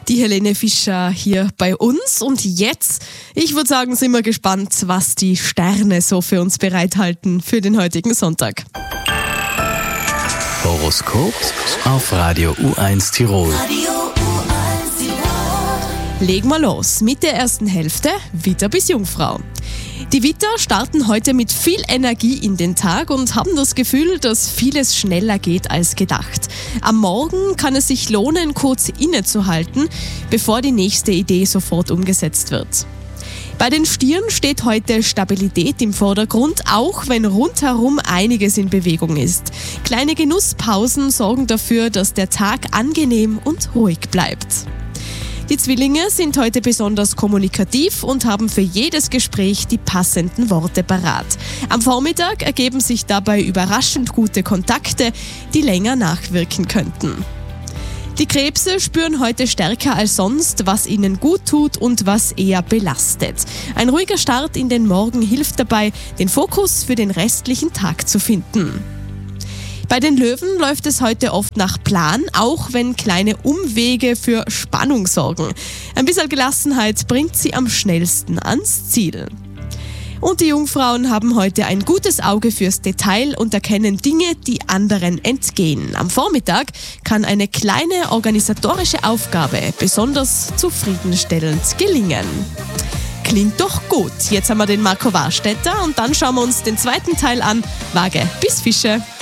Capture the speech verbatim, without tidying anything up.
Die Helene Fischer hier bei uns. Und jetzt, ich würde sagen, sind wir gespannt, was die Sterne so für uns bereithalten für den heutigen Sonntag. Horoskop auf Radio U eins Tirol. Legen wir los mit der ersten Hälfte, Widder bis Jungfrau. Die Widder starten heute mit viel Energie in den Tag und haben das Gefühl, dass vieles schneller geht als gedacht. Am Morgen kann es sich lohnen, kurz innezuhalten, bevor die nächste Idee sofort umgesetzt wird. Bei den Stieren steht heute Stabilität im Vordergrund, auch wenn rundherum einiges in Bewegung ist. Kleine Genusspausen sorgen dafür, dass der Tag angenehm und ruhig bleibt. Die Zwillinge sind heute besonders kommunikativ und haben für jedes Gespräch die passenden Worte parat. Am Vormittag ergeben sich dabei überraschend gute Kontakte, die länger nachwirken könnten. Die Krebse spüren heute stärker als sonst, was ihnen gut tut und was eher belastet. Ein ruhiger Start in den Morgen hilft dabei, den Fokus für den restlichen Tag zu finden. Bei den Löwen läuft es heute oft nach Plan, auch wenn kleine Umwege für Spannung sorgen. Ein bisschen Gelassenheit bringt sie am schnellsten ans Ziel. Und die Jungfrauen haben heute ein gutes Auge fürs Detail und erkennen Dinge, die anderen entgehen. Am Vormittag kann eine kleine organisatorische Aufgabe besonders zufriedenstellend gelingen. Klingt doch gut. Jetzt haben wir den Marco Warstetter und dann schauen wir uns den zweiten Teil an. Waage bis Fische.